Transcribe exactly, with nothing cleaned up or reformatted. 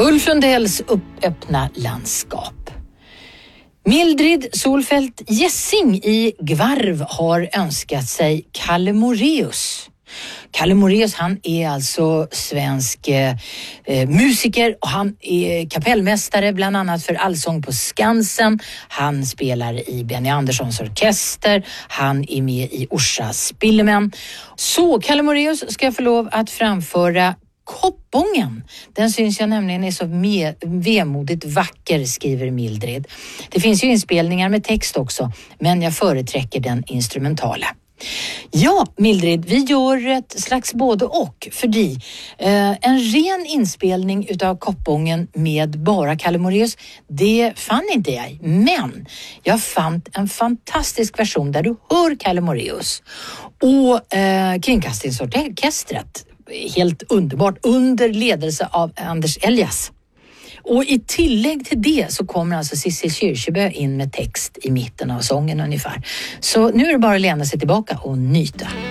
Ulf Lundells öppna landskap. Mildrid Solfelt Gessing i Gvarv har önskat sig Kalle Moraeus. Kalle Moraeus, han är alltså svensk eh, musiker och han är kapellmästare bland annat för Allsång på Skansen. Han spelar i Benny Anderssons orkester. Han är med i Orsa Spillemän. Så Kalle Moraeus ska jag få lov att framföra Koppången. Den syns jag nämligen är så med, vemodigt vacker, skriver Mildred. Det finns ju inspelningar med text också, men jag företräcker den instrumentala. Ja, Mildred, vi gör ett slags både och. För dig. Eh, en ren inspelning utav Koppången med bara Kalle Moraeus, det fann inte jag. Men jag fann en fantastisk version där du hör Kalle Moraeus och eh, Kringkastingsorkestret. Helt underbart, under ledelse av Anders Elias. Och i tillägg till det så kommer alltså Cissi Kyrkjebø in med text i mitten av sången ungefär. Så nu är det bara att lena sig tillbaka och nyta.